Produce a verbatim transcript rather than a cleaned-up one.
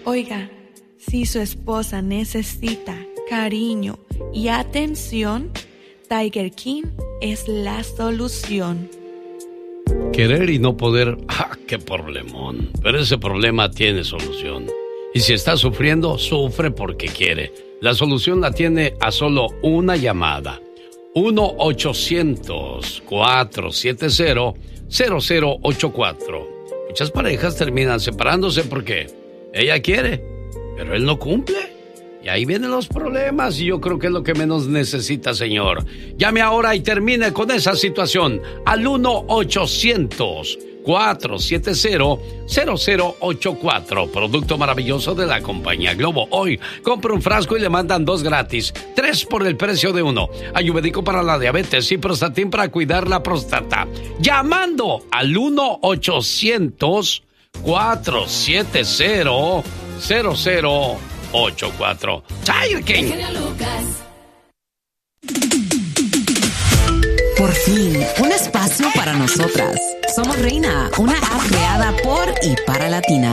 Oiga, si su esposa necesita cariño y atención, Tiger King es la solución. Querer y no poder, ¡ah, qué problemón! Pero ese problema tiene solución. Y si está sufriendo, sufre porque quiere. La solución la tiene a solo una llamada. uno ochocientos, cuatrocientos setenta, cero cero ocho cuatro. Muchas parejas terminan separándose porque ella quiere, pero él no cumple. Y ahí vienen los problemas y yo creo que es lo que menos necesita, señor. Llame ahora y termine con esa situación al uno ochocientos, cuatrocientos setenta, cero cero ocho cuatro. Producto maravilloso de la compañía Globo. Hoy compra un frasco y le mandan dos gratis. Tres por el precio de uno. Ayurvédico para la diabetes y Prostatin para cuidar la próstata. Llamando al uno ochocientos, cuatrocientos setenta, cero cero ocho cuatro. Tiger King. Por fin, un espacio para nosotras. Somos Reina, una app creada por y para latinas.